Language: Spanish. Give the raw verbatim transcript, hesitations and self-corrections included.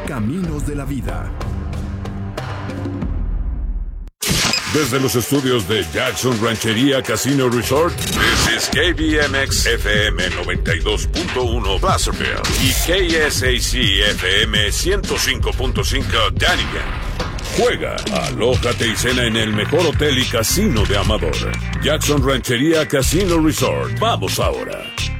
Caminos de la Vida. Desde los estudios de Jackson Ranchería Casino Resort, this is K B M X F M noventa y dos punto uno Placerville y K S A C F M ciento cinco punto cinco Dunnigan. Juega, alójate y cena en el mejor hotel y casino de Amador. Jackson Ranchería Casino Resort. Vamos ahora.